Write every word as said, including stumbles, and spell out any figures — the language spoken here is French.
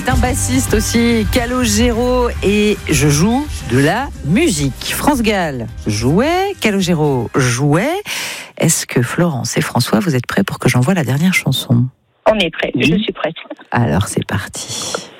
est un bassiste aussi, Calogero, et je joue de la musique. France Gall jouait, Calogero jouait. Est-ce que Florence et François, vous êtes prêts pour que j'envoie la dernière chanson ? On est prêts, oui. Je suis prête. Alors c'est parti.